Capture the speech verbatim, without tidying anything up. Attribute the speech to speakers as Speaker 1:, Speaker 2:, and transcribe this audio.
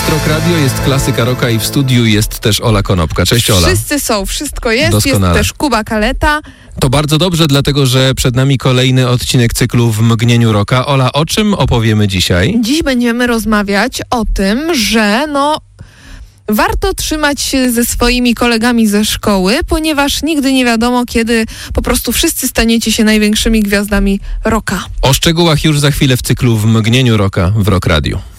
Speaker 1: Jest Rock Radio, jest klasyka rocka i w studiu jest też Ola Konopka. Cześć, Ola.
Speaker 2: Wszyscy są, wszystko jest.
Speaker 1: Doskonale.
Speaker 2: Jest też Kuba Kaleta.
Speaker 1: To bardzo dobrze, dlatego że przed nami kolejny odcinek cyklu W mgnieniu rocka. Ola, o czym opowiemy dzisiaj?
Speaker 2: Dziś będziemy rozmawiać o tym, że no... warto trzymać się ze swoimi kolegami ze szkoły, ponieważ nigdy nie wiadomo, kiedy po prostu wszyscy staniecie się największymi gwiazdami rocka.
Speaker 1: O szczegółach już za chwilę w cyklu W mgnieniu rocka w Rock Radio.